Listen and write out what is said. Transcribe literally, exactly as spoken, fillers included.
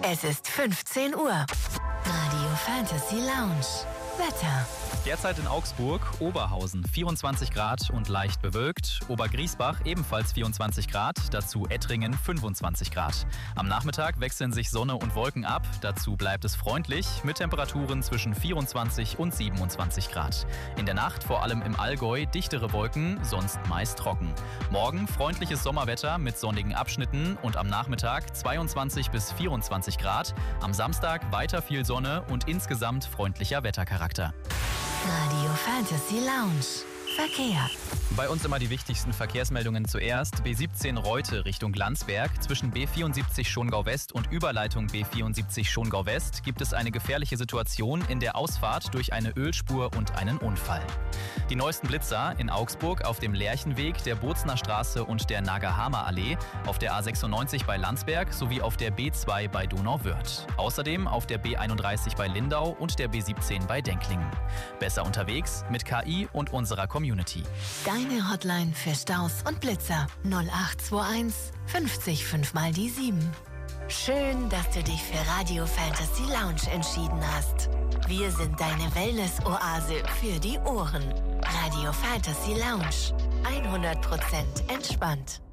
Es ist fünfzehn Uhr. Radio Fantasy Lounge. Wetter. Derzeit in Augsburg, Oberhausen vierundzwanzig Grad und leicht bewölkt. Obergriesbach ebenfalls vierundzwanzig Grad, dazu Ettringen fünfundzwanzig Grad. Am Nachmittag wechseln sich Sonne und Wolken ab, dazu bleibt es freundlich mit Temperaturen zwischen vierundzwanzig und siebenundzwanzig Grad. In der Nacht vor allem im Allgäu dichtere Wolken, sonst meist trocken. Morgen freundliches Sommerwetter mit sonnigen Abschnitten und am Nachmittag zweiundzwanzig bis vierundzwanzig Grad. Am Samstag weiter viel Sonne und insgesamt freundlicher Wettercharakter. Radio Fantasy Lounge. Verkehr. Bei uns immer die wichtigsten Verkehrsmeldungen zuerst. B siebzehn Reute Richtung Landsberg. Zwischen B vierundsiebzig Schongau West und Überleitung B vierundsiebzig Schongau West gibt es eine gefährliche Situation in der Ausfahrt durch eine Ölspur und einen Unfall. Die neuesten Blitzer in Augsburg auf dem Lerchenweg, der Bozner Straße und der Nagahama Allee, auf der A sechsundneunzig bei Landsberg sowie auf der B zwei bei Donauwörth. Außerdem auf der B einunddreißig bei Lindau und der B siebzehn bei Denklingen. Besser unterwegs mit K I und unserer Community. Deine Hotline für Staus und Blitzer null acht zwei eins fünfzig fünf mal die sieben. Schön, dass du dich für Radio Fantasy Lounge entschieden hast. Wir sind deine Wellness-Oase für die Ohren. Radio Fantasy Lounge. hundert Prozent entspannt.